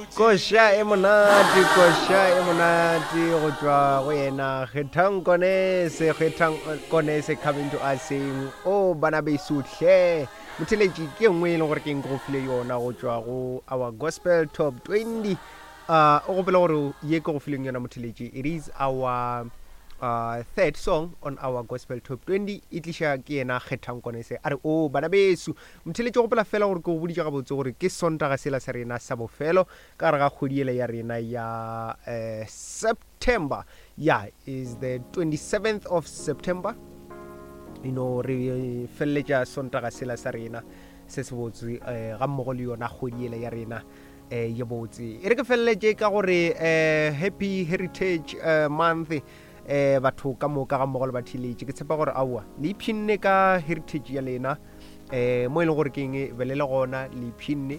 Kosha e monate go tswa go yena Kgethang Konese coming to us saying oh bana beso hle motheletši ke nngwe le gore ke eng go file yona go tswa go our gospel top 20 o gopela gore ye ke go fileng yona motheletši. It is our third song on our gospel top 20. E tliša ke yena Kgethang Konese a re o bana beso motheletši go gopela fela gore ke go boditša gabotse gore ke sontaga sela sa rena sa bofelo ka gare ga kgwedi ele ya rena ya September. Yeah, is the 27th of September. You know, re felletša sontaga sela sa rena se se botse ga mmogo le yona kgwedi ele ya rena ye botse. E re ke felletše ka gore happy heritage month. Batho ka moka ga mmogo le bathiletše ke tshepa gore aowa le iphinne ka heritage ya lena mo e leng gore ke eng be le gona le iphinne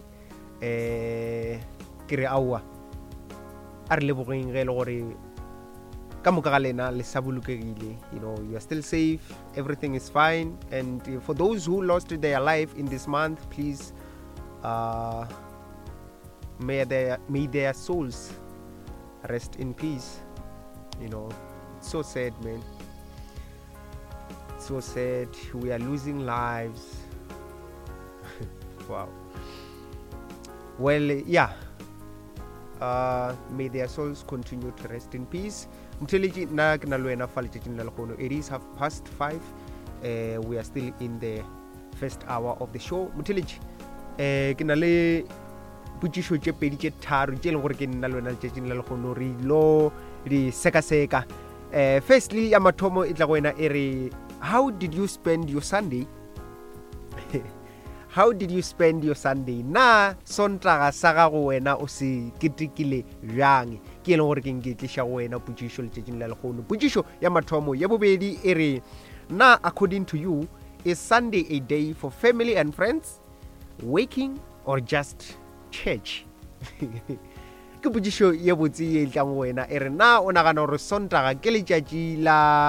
ke re aowa a re lebogeng ge e le gore ka moka ga lena le sa bolokegile. You know, you are still safe, everything is fine, and for those who lost their life in this month, please may their souls rest in peace. You know, so sad, man, so sad. We are losing lives. Wow. Well, yeah, may their souls continue to rest in peace. Mtheleji na ke na le wena fa letšatšing la lekgono. It is 5:30. We are still in the first hour of the show. Mtheleji ke na le putsišo tše pedi tše tharo tše e leng gore ke nna le wena letšatšing la lekgono re lo di sekaseka. Firstly ya mathomo e tla go wena e re how did you spend your Sunday? How did you spend your Sunday? Na sontaga sa gago wena o se ketekile bjang? Ke leng gore ke nke tliša go wena putsišo letšatšing la lekgono. Putsišo ya mathomo ya bobedi e re na according to you is Sunday a day for family and friends, working or just church? Ke putsišo ye botse ye tlang go wena e re na o nagana gore sontaga ke letšatši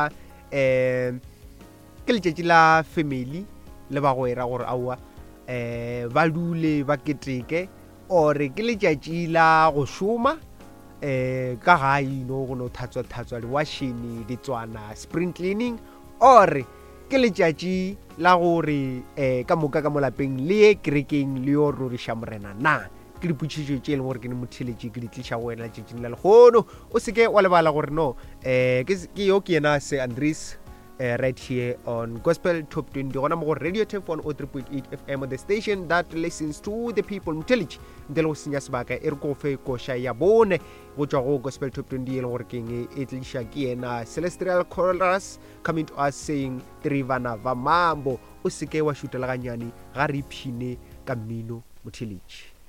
la family le ba go era gore aowa ba dule ba keteke, ore ke letšatši la go šoma ka gae no go no thatswa di-washing ditswana spring cleaning, ore ke letšatši la gore ka moka ka molapeng le ye kerekeng le yo roriša morena na? Ke diputšišo tše e leng gore ke ne motheletši ke di tliša go wena letšatšing la lekgono. O seke wa lebala gore no ke yo ke yena se Andres right here on Gospel Top 20 gona mo go Radio Tef 103.8 FM, the station that listens to the people. Motheletši ntle le go senya sebaka e re ko fe koša ya bone go tšwa go Gospel Top 20 e leng gore ke eng e tliša ke yena Celestial Chorus coming to us saying Trivana va mambo. O seke wa šutela ganyane ga re iphine ka mmino motheletši.